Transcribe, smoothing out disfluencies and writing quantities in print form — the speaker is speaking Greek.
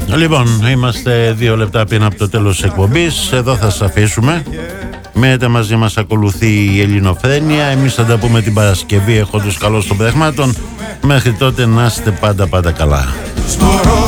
Λοιπόν, είμαστε 2 λεπτά πριν από το τέλος της εκπομπής. Εδώ θα σας αφήσουμε. Μένετε μαζί μας, ακολουθεί η Ελληνοφρένεια. Εμείς θα τα πούμε την Παρασκευή, έχω τους καλώς των πραγμάτων. Μέχρι τότε να είστε πάντα καλά.